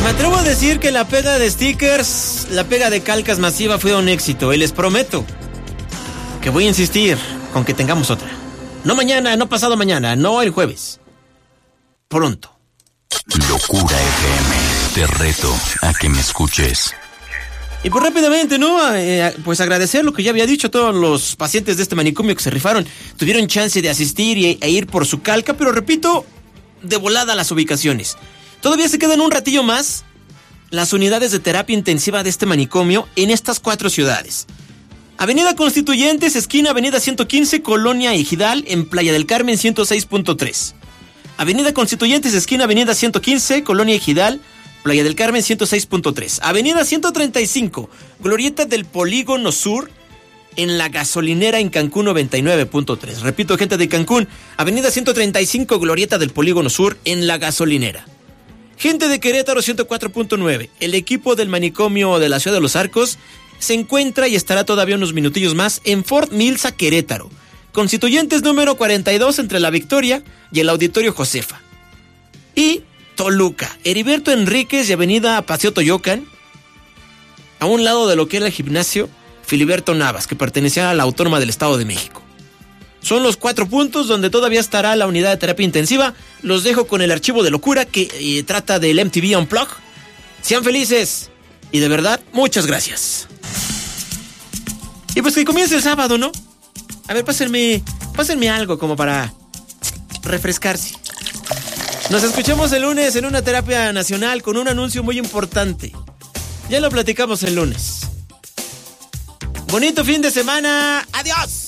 Me atrevo a decir que la pega de stickers, la pega de calcas masiva fue un éxito. Y les prometo que voy a insistir con que tengamos otra. No mañana, no pasado mañana, no el jueves. Pronto. Locura FM, te reto a que me escuches. Y pues rápidamente, ¿no? Pues agradecer lo que ya había dicho a todos los pacientes de este manicomio que se rifaron. Tuvieron chance de asistir e ir por su calca, pero repito, de volada las ubicaciones. Todavía se quedan un ratillo más las unidades de terapia intensiva de este manicomio en estas 4 ciudades. Avenida Constituyentes, esquina Avenida 115, Colonia Ejidal, en Playa del Carmen 106.3. Avenida Constituyentes, esquina Avenida 115, Colonia Ejidal, Playa del Carmen 106.3. Avenida 135, Glorieta del Polígono Sur, en La Gasolinera en Cancún 99.3. Repito, gente de Cancún, Avenida 135, Glorieta del Polígono Sur, en La Gasolinera. Gente de Querétaro 104.9. El equipo del manicomio de la Ciudad de los Arcos se encuentra y estará todavía unos minutillos más en Fort Milsa, Querétaro. Constituyentes número 42 entre La Victoria y el Auditorio Josefa. Y Toluca, Heriberto Enríquez y Avenida Paseo Toyocan, a un lado de lo que era el gimnasio Filiberto Navas, que pertenecía a la Autónoma del Estado de México. Son los 4 puntos donde todavía estará la unidad de terapia intensiva. Los dejo con el archivo de locura que trata del MTV Unplugged. Sean felices y de verdad, muchas gracias. Y pues que comience el sábado, ¿no? A ver, pásenme algo como para refrescarse. Nos escuchamos el lunes en una terapia nacional con un anuncio muy importante. Ya lo platicamos el lunes. Bonito fin de semana. ¡Adiós!